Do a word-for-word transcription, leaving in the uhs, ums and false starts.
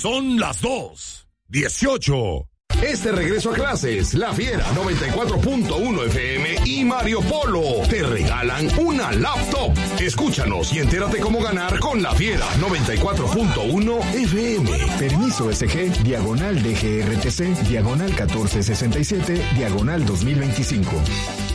Son las dos dieciocho. Este regreso a clases, La Fiera noventa y cuatro punto uno F M y Mario Polo te regalan una laptop. Escúchanos y entérate cómo ganar con La Fiera noventa y cuatro punto uno F M. Permiso S G, diagonal D G R T C, diagonal catorce sesenta y siete, diagonal dos mil veinticinco.